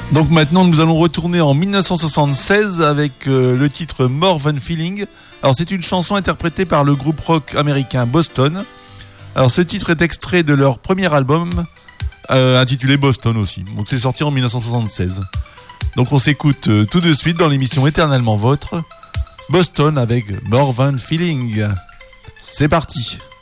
Donc maintenant, nous allons retourner en 1976 avec le titre More Than Feeling. Alors c'est une chanson interprétée par le groupe rock américain Boston. Alors ce titre est extrait de leur premier album intitulé Boston aussi. Donc c'est sorti en 1976. Donc on s'écoute tout de suite dans l'émission Éternellement Vôtre, Boston avec More Than Feeling. C'est parti.